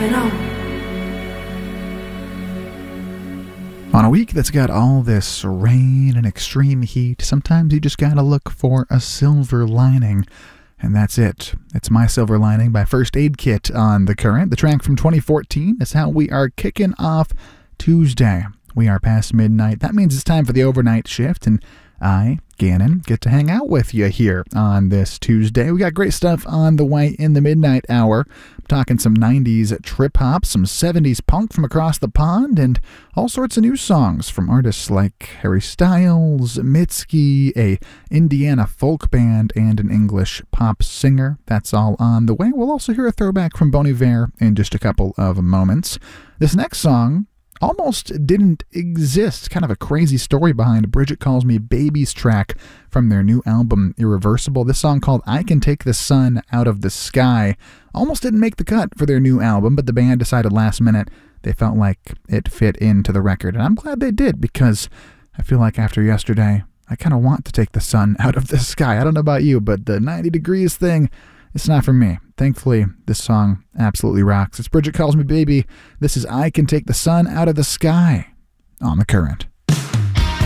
and on. On a week that's got all this rain and extreme heat, sometimes you just gotta look for a silver lining. And that's it. It's My Silver Lining by First Aid Kit on The Current. The track from 2014 is how we are kicking off Tuesday. We are past midnight. That means it's time for the overnight shift, and I, Gannon, get to hang out with you here on this Tuesday. We got great stuff on the way in the midnight hour. I'm talking some 90s trip-hop, some 70s punk from across the pond, and all sorts of new songs from artists like Harry Styles, Mitski, a Indiana folk band, and an English pop singer. That's all on the way. We'll also hear a throwback from Bon Iver in just a couple of moments. This next song almost didn't exist. Kind of a crazy story behind Bridget Calls Me Baby's track from their new album Irreversible. This song called I Can Take the Sun Out of the Sky almost didn't make the cut for their new album, but the band decided last minute they felt like it fit into the record. And I'm glad they did, because I feel like after yesterday, I kind of want to take the sun out of the sky. I don't know about you, but the 90 degrees thing, it's not for me. Thankfully, this song absolutely rocks. It's Bridget Calls Me Baby. This is I Can Take the Sun Out of the Sky on The Current.